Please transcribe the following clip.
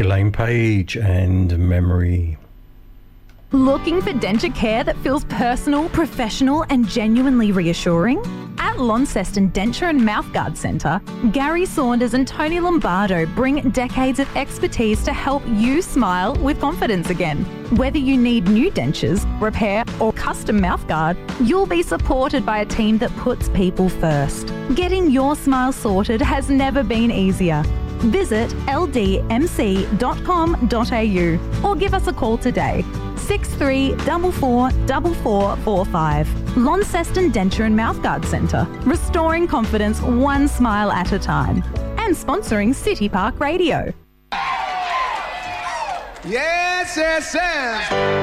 Elaine Page and Memory. Looking for denture care that feels personal, professional and genuinely reassuring? At Launceston Denture and Mouthguard Centre, Gary Saunders and Tony Lombardo bring decades of expertise to help you smile with confidence again. Whether you need new dentures, repair or custom mouthguard, you'll be supported by a team that puts people first. Getting your smile sorted has never been easier. Visit ldmc.com.au or give us a call today. 63444445. Launceston Denture and Mouthguard Centre, restoring confidence one smile at a time. And sponsoring City Park Radio. Yes, yes, yes.